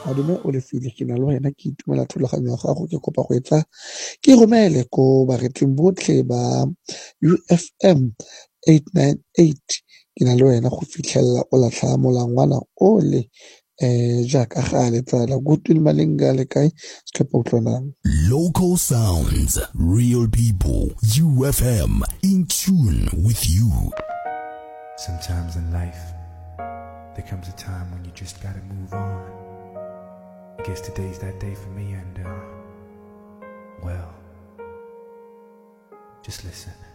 Madume o lefile ke na le wena ke itumela thulaganyo ya gago ke kopa go etsa ke romele ko bareetsing botlhe ba UFM 898 ke na le wena go fitlhelela o latlha molangwana o le jaaka gale tsala Goodwill Malinga le kae setlhopha utlwanang. Local sounds, real people, UFM, in tune with you. Sometimes in life, there comes a time when you just gotta move on. I guess today's that day for me, and well, just listen.